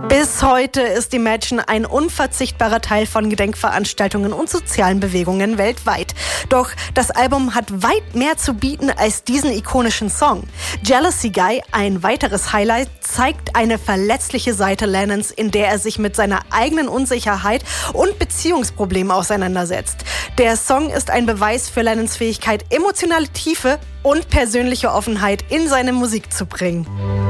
Bis heute ist Imagine ein unverzichtbarer Teil von Gedenkveranstaltungen und sozialen Bewegungen weltweit. Doch das Album hat weit mehr zu bieten als diesen ikonischen Song. Jealousy Guy, ein weiteres Highlight, zeigt eine verletzliche Seite Lennons, in der er sich mit seiner eigenen Unsicherheit und Beziehungsproblemen auseinandersetzt. Der Song ist ein Beweis für Lennons Fähigkeit, emotionale Tiefe und persönliche Offenheit in seine Musik zu bringen.